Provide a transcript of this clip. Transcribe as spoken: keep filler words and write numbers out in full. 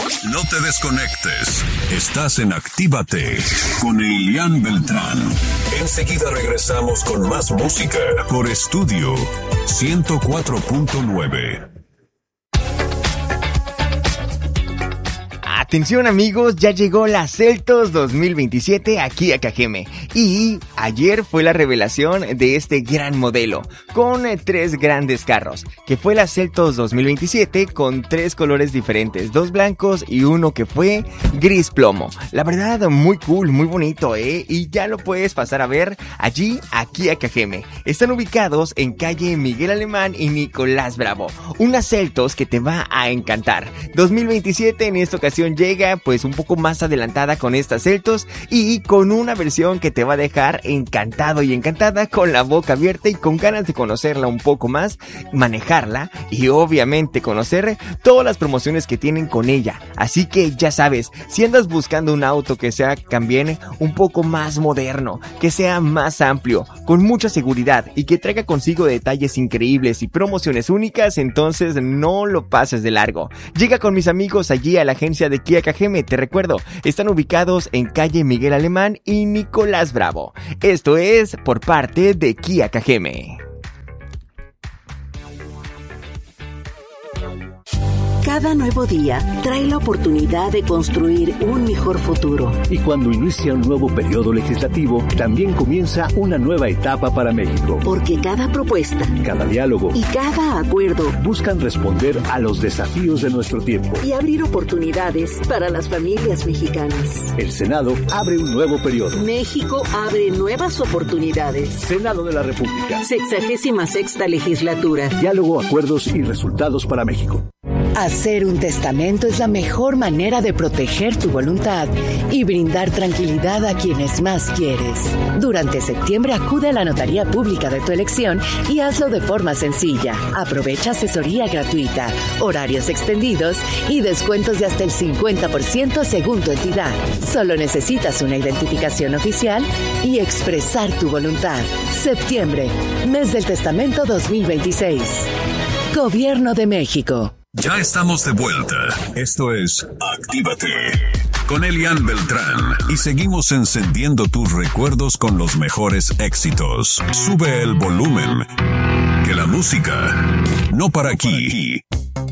No te desconectes. Estás en Actívate con Elian Beltrán. Enseguida regresamos con más música por Estudio ciento cuatro punto nueve. Atención amigos, ya llegó la Seltos dos mil veintisiete aquí a Cajeme y ayer fue la revelación de este gran modelo con eh, tres grandes carros, que fue la Seltos dos mil veintisiete con tres colores diferentes, dos blancos y uno que fue gris plomo. La verdad muy cool, muy bonito, eh, y ya lo puedes pasar a ver allí aquí a Cajeme. Están ubicados en calle Miguel Alemán y Nicolás Bravo, una Seltos que te va a encantar. dos mil veintisiete en esta ocasión llega pues un poco más adelantada con estas Seltos y con una versión que te va a dejar encantado y encantada, con la boca abierta y con ganas de conocerla un poco más, manejarla y obviamente conocer todas las promociones que tienen con ella. Así que ya sabes, si andas buscando un auto que sea también un poco más moderno, que sea más amplio, con mucha seguridad y que traiga consigo detalles increíbles y promociones únicas, entonces no lo pases de largo. Llega con mis amigos allí a la agencia de Kia Cajeme. Te recuerdo, están ubicados en calle Miguel Alemán y Nicolás Bravo. Esto es por parte de Kia Cajeme. Cada nuevo día trae la oportunidad de construir un mejor futuro. Y cuando inicia un nuevo periodo legislativo, también comienza una nueva etapa para México. Porque cada propuesta, cada diálogo y cada acuerdo buscan responder a los desafíos de nuestro tiempo y abrir oportunidades para las familias mexicanas. El Senado abre un nuevo periodo. México abre nuevas oportunidades. Senado de la República. Sexagésima sexta legislatura. Diálogo, acuerdos y resultados para México. Hacer un testamento es la mejor manera de proteger tu voluntad y brindar tranquilidad a quienes más quieres. Durante septiembre acude a la notaría pública de tu elección y hazlo de forma sencilla. Aprovecha asesoría gratuita, horarios extendidos y descuentos de hasta el cincuenta por ciento según tu entidad. Solo necesitas una identificación oficial y expresar tu voluntad. Septiembre, mes del testamento dos mil veintiséis. Gobierno de México. Ya estamos de vuelta. Esto es Actívate con Elian Beltrán y seguimos encendiendo tus recuerdos con los mejores éxitos. Sube el volumen, que la música no para aquí.